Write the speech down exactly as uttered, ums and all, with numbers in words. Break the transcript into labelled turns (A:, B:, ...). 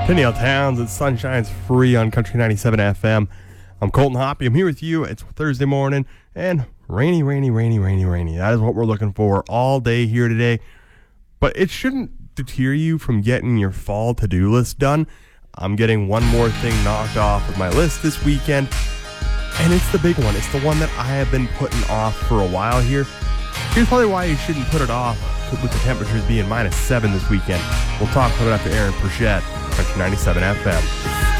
A: Danielle Towns and Sunshine's free on Country ninety-seven F M. I'm Colton Hoppy. I'm here with you. It's Thursday morning and rainy, rainy, rainy, rainy, rainy. That is what we're looking for all day here today. But it shouldn't deter you from getting your fall to-do list done. I'm getting one more thing knocked off of my list this weekend, and it's the big one. It's the one that I have been putting off for a while here. Here's probably why you shouldn't put it off with the temperatures being minus seven this weekend. We'll talk about it after Aaron Pritchett, Country ninety-seven F M.